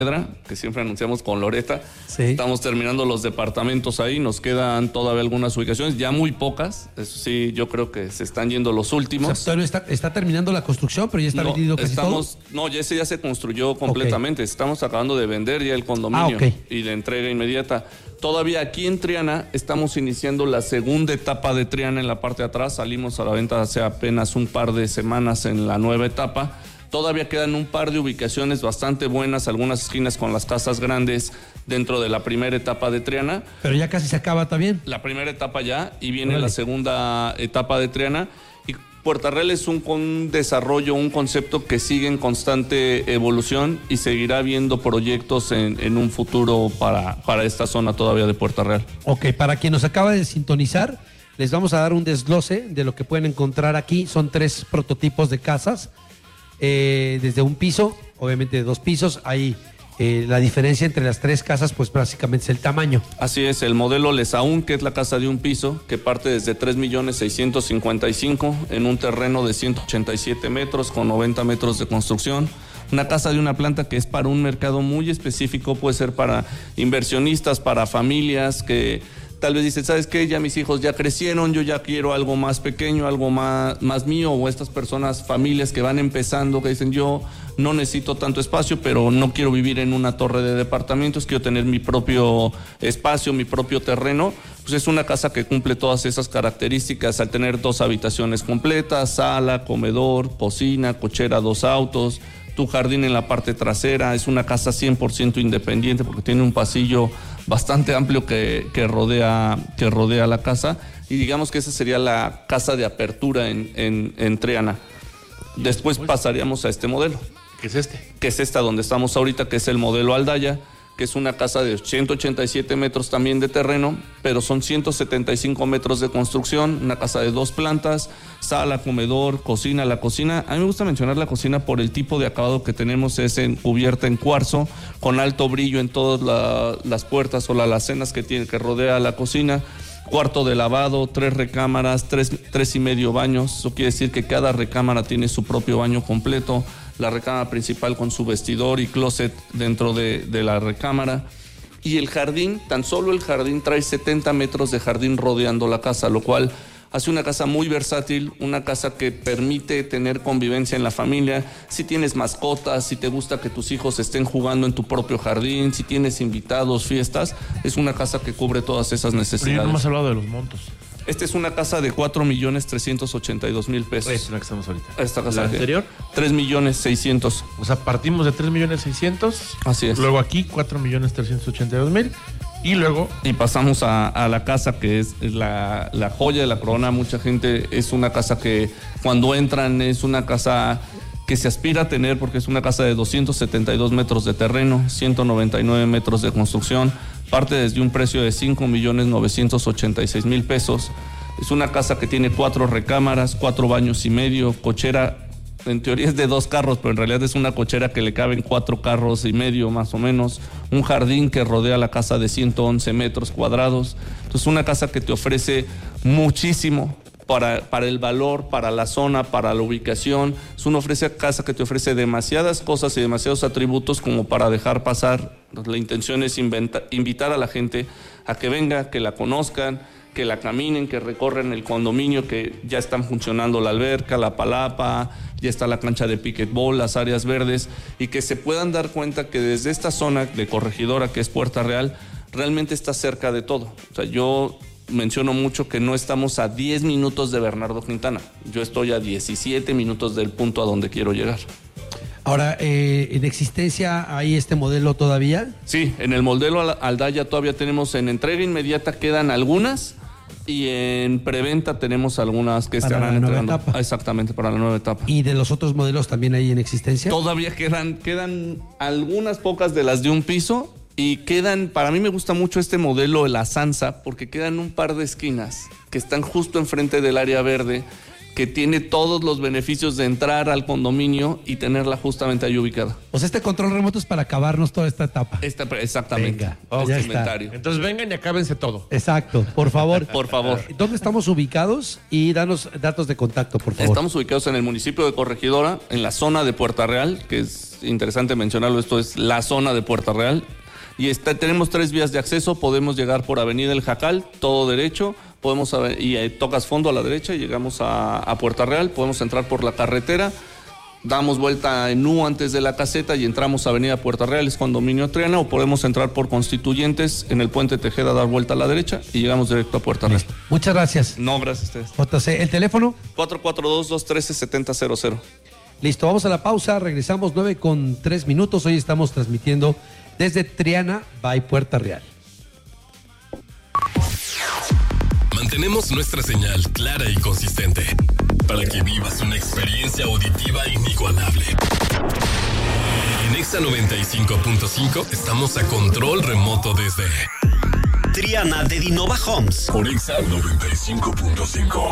que siempre anunciamos con Loreta. Sí. Estamos terminando los departamentos ahí, nos quedan todavía algunas ubicaciones, ya muy pocas, eso sí, yo creo que se están yendo los últimos. O sea, todavía está terminando la construcción, pero ya está vendido casi todo. No, ese ya se construyó completamente, Estamos acabando de vender ya el condominio y de entrega inmediata. Todavía aquí en Triana estamos iniciando la segunda etapa de Triana en la parte de atrás, salimos a la venta hace apenas un par de semanas en la nueva etapa. Todavía quedan un par de ubicaciones bastante buenas, algunas esquinas con las casas grandes dentro de la primera etapa de Triana. Pero ya casi se acaba también. La primera etapa ya, y viene la segunda etapa de Triana. Y Puerta Real es un desarrollo, un concepto que sigue en constante evolución y seguirá habiendo proyectos en un futuro para esta zona todavía de Puerta Real. Ok, para quien nos acaba de sintonizar, les vamos a dar un desglose de lo que pueden encontrar aquí. Son 3 prototipos de casas. Desde un piso, obviamente de 2 pisos, hay la diferencia entre las 3 casas, pues básicamente es el tamaño. Así es, el modelo Lesaún, que es la casa de un piso, que parte desde 3,655,000 en un terreno de 187 metros con 90 metros de construcción. Una casa de una planta que es para un mercado muy específico, puede ser para inversionistas, para familias que tal vez dicen, ¿sabes qué? Ya mis hijos ya crecieron, yo ya quiero algo más pequeño, algo más mío, o estas personas, familias que van empezando, que dicen, yo no necesito tanto espacio, pero no quiero vivir en una torre de departamentos, quiero tener mi propio espacio, mi propio terreno. Pues es una casa que cumple todas esas características al tener 2 habitaciones completas, sala, comedor, cocina, cochera, 2 autos, tu jardín en la parte trasera. Es una casa 100% independiente porque tiene un pasillo bastante amplio que rodea la casa, y digamos que esa sería la casa de apertura en Triana. Después pasaríamos a este modelo. ¿Qué es este? Que es esta donde estamos ahorita, que es el modelo Aldaya, que es una casa de 187 metros también de terreno, pero son 175 metros de construcción, una casa de 2 plantas, sala, comedor, cocina. La cocina, a mí me gusta mencionar la cocina por el tipo de acabado que tenemos, es cubierta en cuarzo, con alto brillo en todas las puertas o las alacenas que rodea la cocina. Cuarto de lavado, 3 recámaras, 3,5 baños. Eso quiere decir que cada recámara tiene su propio baño completo. La recámara principal con su vestidor y closet dentro de la recámara. Y el jardín, tan solo el jardín trae 70 metros de jardín rodeando la casa, lo cual hace una casa muy versátil, una casa que permite tener convivencia en la familia. Si tienes mascotas, si te gusta que tus hijos estén jugando en tu propio jardín, si tienes invitados, fiestas, es una casa que cubre todas esas necesidades. Pero no hemos hablado de los montos. Esta es una casa de 4,382,000 pesos. Esta es la que estamos ahorita. Esta casa ¿La anterior? 3,600,000. O sea, partimos de 3,600,000. Así es. Luego aquí 4,382,000. Y luego... Y pasamos a la casa que es la joya de la corona. Mucha gente, es una casa que cuando entran es una casa que se aspira a tener, porque es una casa de 272 metros de terreno, 199 metros de construcción. Parte desde un precio de 5,986,000 pesos. Es una casa que tiene 4 recámaras, 4 baños y medio, cochera, en teoría es de 2 carros, pero en realidad es una cochera que le caben 4 carros y medio más o menos. Un jardín que rodea la casa de 111 metros cuadrados. Entonces una casa que te ofrece muchísimo para el valor, para la zona, para la ubicación. Es una casa que te ofrece demasiadas cosas y demasiados atributos como para dejar pasar. La intención es invitar a la gente a que venga, que la conozcan, que la caminen, que recorren el condominio, que ya están funcionando la alberca, la palapa, ya está la cancha de pickleball, las áreas verdes, y que se puedan dar cuenta que desde esta zona de Corregidora, que es Puerta Real, realmente está cerca de todo. O sea, yo menciono mucho que no estamos a 10 minutos de Bernardo Quintana. Yo estoy a 17 minutos del punto a donde quiero llegar. Ahora, ¿en existencia hay este modelo todavía? Sí, en el modelo Aldaya todavía tenemos, en entrega inmediata quedan algunas, y en preventa tenemos algunas que estarán entregando. Exactamente, para la nueva etapa. ¿Y de los otros modelos también hay en existencia? Todavía quedan algunas pocas de las de un piso, y para mí me gusta mucho este modelo, la Sansa, porque quedan un par de esquinas que están justo enfrente del área verde, que tiene todos los beneficios de entrar al condominio y tenerla justamente ahí ubicada. O sea, este control remoto es para acabarnos toda esta etapa. Exactamente. Venga, ya está. Inventario. Entonces vengan y acábense todo. Exacto, por favor. Por favor. ¿Dónde estamos ubicados? Y danos datos de contacto, por favor. Estamos ubicados en el municipio de Corregidora, en la zona de Puerta Real, que es interesante mencionarlo, esto es la zona de Puerta Real. Y tenemos 3 vías de acceso, podemos llegar por Avenida El Jacal, todo derecho, tocas fondo a la derecha y llegamos a Puerta Real, podemos entrar por la carretera, damos vuelta en U antes de la caseta y entramos a Avenida Puerta Real, es condominio Triana, o podemos entrar por Constituyentes en el Puente Tejeda, dar vuelta a la derecha y llegamos directo a Puerta Real. Muchas gracias. No, gracias a ustedes. JC, ¿el teléfono? 442-213-7000. Listo, vamos a la pausa, regresamos 9:03. Hoy estamos transmitiendo desde Triana, by Puerta Real. Mantenemos nuestra señal clara y consistente para que vivas una experiencia auditiva inigualable. En Exa 95.5 estamos a control remoto desde Triana de Dinova Homes. por Exa 95.5.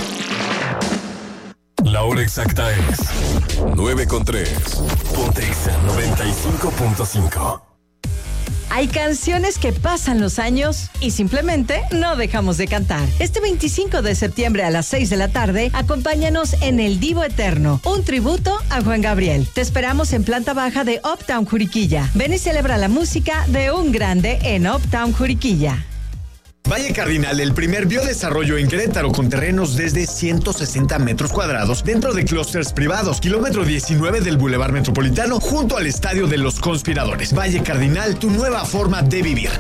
La hora exacta es 9:03. Ponte Exa 95.5. Hay canciones que pasan los años y simplemente no dejamos de cantar. Este 25 de septiembre a las 6 de la tarde, acompáñanos en El Divo Eterno, un tributo a Juan Gabriel. Te esperamos en planta baja de Uptown Juriquilla. Ven y celebra la música de un grande en Uptown Juriquilla. Valle Cardinal, el primer biodesarrollo en Querétaro con terrenos desde 160 metros cuadrados dentro de clústeres privados, kilómetro 19 del Boulevard Metropolitano junto al Estadio de los Conspiradores. Valle Cardinal, tu nueva forma de vivir.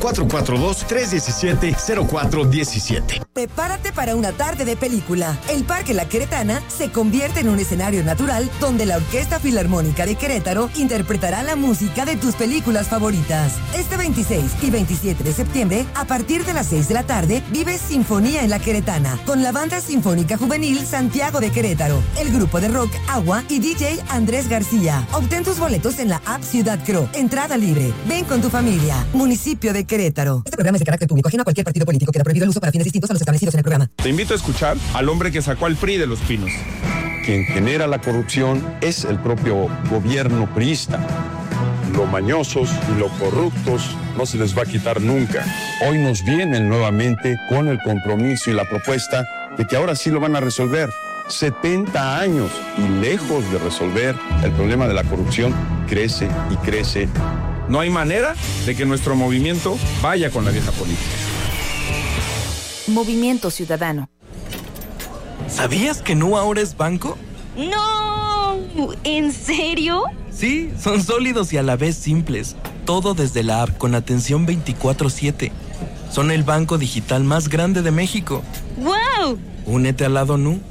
442-317-0417. Prepárate para una tarde de película. El Parque La Queretana se convierte en un escenario natural donde la Orquesta Filarmónica de Querétaro interpretará la música de tus películas favoritas. Este 26 y 27 de septiembre, a partir de las 6 de la tarde, vive Sinfonía en La Queretana con la Banda Sinfónica Juvenil Santiago de Querétaro, el grupo de rock Agua y DJ Andrés García. Obtén tus boletos en la app Ciudad Cro. Entrada libre. Ven con tu familia. Municipio de Querétaro. Este programa es de carácter público, ajeno a cualquier partido político. Queda prohibido el uso para fines distintos a los establecidos en el programa. Te invito a escuchar al hombre que sacó al PRI de Los Pinos. Quien genera la corrupción es el propio gobierno priista. Lo mañosos y lo corruptos no se les va a quitar nunca. Hoy nos vienen nuevamente con el compromiso y la propuesta de que ahora sí lo van a resolver. 70 años y lejos de resolver el problema de la corrupción, crece y crece. No hay manera de que nuestro movimiento vaya con la vieja política. Movimiento Ciudadano. ¿Sabías que Nu ahora es banco? ¡No! ¿En serio? Sí, son sólidos y a la vez simples. Todo desde la app con atención 24/7. Son el banco digital más grande de México. ¡Wow! Únete al lado Nu.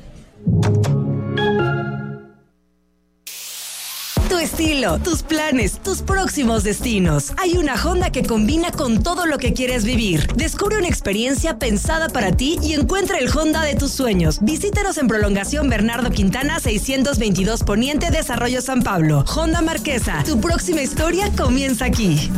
Tu estilo, tus planes, tus próximos destinos. Hay una Honda que combina con todo lo que quieres vivir. Descubre una experiencia pensada para ti y encuentra el Honda de tus sueños. Visítanos en Prolongación Bernardo Quintana 622 Poniente, Desarrollo San Pablo. Honda Marquesa, tu próxima historia comienza aquí.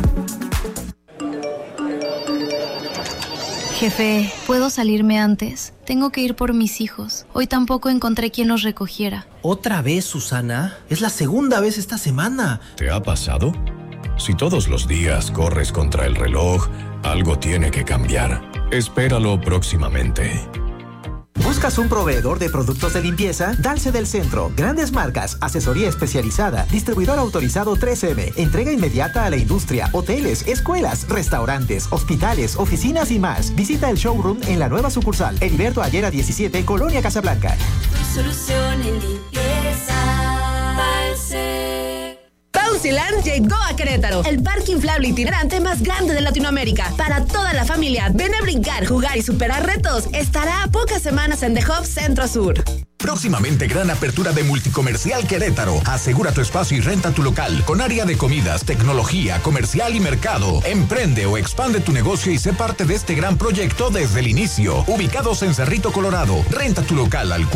Jefe, ¿puedo salirme antes? Tengo que ir por mis hijos. Hoy tampoco encontré quien los recogiera. ¿Otra vez, Susana? Es la segunda vez esta semana. ¿Te ha pasado? Si todos los días corres contra el reloj, algo tiene que cambiar. Espéralo próximamente. ¿Buscas un proveedor de productos de limpieza? Dalce del Centro. Grandes marcas, asesoría especializada, distribuidor autorizado 3M, entrega inmediata a la industria, hoteles, escuelas, restaurantes, hospitales, oficinas y más. Visita el showroom en la nueva sucursal, Heriberto Ayera 17, Colonia Casablanca. Solución en limpieza, Dalce. Bouncyland llegó a Querétaro, el parque inflable itinerante más grande de Latinoamérica. Para toda la familia, ven a brincar, jugar y superar retos. Estará a pocas semanas en The Hub Centro Sur. Próximamente gran apertura de Multicomercial Querétaro. Asegura tu espacio y renta tu local con área de comidas, tecnología, comercial y mercado. Emprende o expande tu negocio y sé parte de este gran proyecto desde el inicio. Ubicados en Cerrito, Colorado. Renta tu local al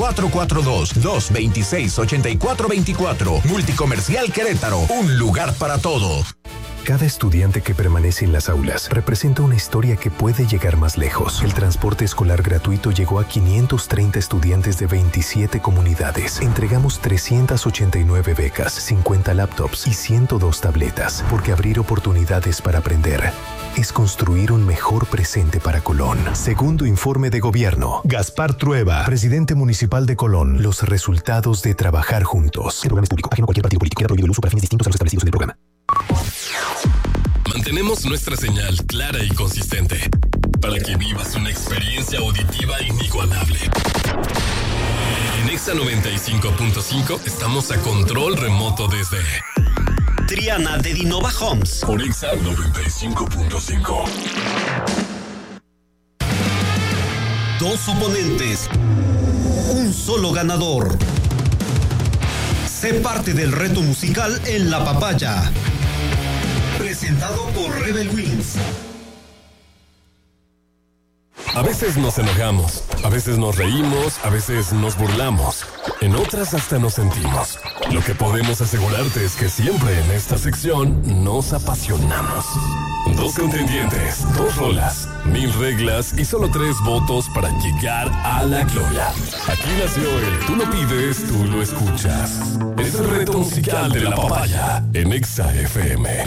442-226-8424. Multicomercial Querétaro. Un lugar para todo. Cada estudiante que permanece en las aulas representa una historia que puede llegar más lejos. El transporte escolar gratuito llegó a 530 estudiantes de 27 comunidades. Entregamos 389 becas, 50 laptops y 102 tabletas, porque abrir oportunidades para aprender es construir un mejor presente para Colón. Segundo informe de gobierno. Gaspar Trueba, presidente municipal de Colón. Los resultados de trabajar juntos. El programa es público, ajeno a cualquier partido político. Queda prohibido el uso para fines distintos a los establecidos en el programa. Mantenemos nuestra señal clara y consistente para que vivas una experiencia auditiva inigualable. En Exa 95.5 estamos a control remoto desde Triana de Dinova Homes. Por Exa 95.5. Dos oponentes, un solo ganador. Sé parte del reto musical en La Papaya. Presentado por Rebel Wings. A veces nos enojamos, a veces nos reímos, a veces nos burlamos. En otras hasta nos sentimos. Lo que podemos asegurarte es que siempre en esta sección nos apasionamos. 2 contendientes, 2 rolas, 1000 reglas y solo 3 votos para llegar a la gloria. Aquí nació el Tú lo pides, tú lo escuchas. Es el reto musical de La Papaya en Exa FM.